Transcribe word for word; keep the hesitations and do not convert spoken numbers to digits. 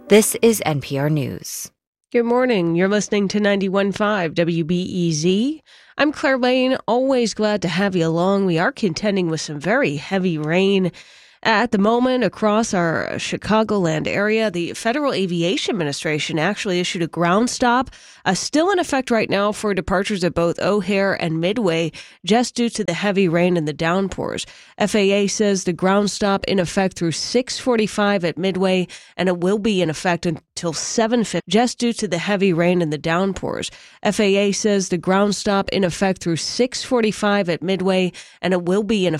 This is N P R News. Good morning. You're listening to ninety-one point five W B E Z. I'm Claire Lane, always glad to have you along. We are contending with some very heavy rain at the moment across our Chicagoland area. The Federal Aviation Administration actually issued a ground stop, uh, still in effect right now for departures at both O'Hare and Midway, just due to the heavy rain and the downpours. F A A says the ground stop in effect through six forty-five at Midway, and it will be in effect until seven fifty, just due to the heavy rain and the downpours. F A A says the ground stop in effect through six forty-five at Midway, and it will be in